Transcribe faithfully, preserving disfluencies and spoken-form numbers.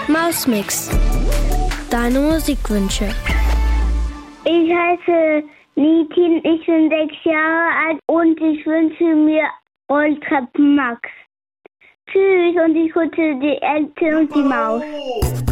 Mausmix. Deine Musikwünsche. Ich heiße Nitin, ich bin sechs Jahre alt und ich wünsche mir Rolltreppen Max. Tschüss und ich grüße die Ente und die Maus.